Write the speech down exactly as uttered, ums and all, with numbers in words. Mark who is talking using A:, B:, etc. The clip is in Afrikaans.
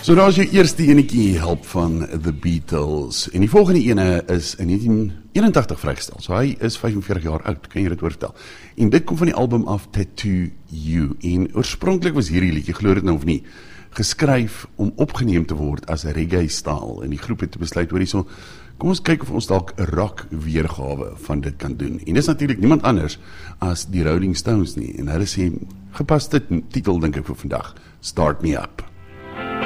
A: So daar is jou eerste enetjie help van The Beatles. En die volgende ene is in negentien eenentachtig vrygestel. So hy is vyfenveertig jaar oud, kan jy dit oortel. En dit kom van die album af Tattoo You. En oorspronklik was hierdie liedjie, glo dit nou of nie, geskryf om opgeneem te word as 'n reggae-staal. En die groep het besluit, hoor hierso, kom ons kyk of ons dalk 'n rock weergawe van dit kan doen. En dis natuurlik niemand anders as die Rolling Stones nie. En hulle sê, gepaste titel dink ek vir vandag, Start Me Up.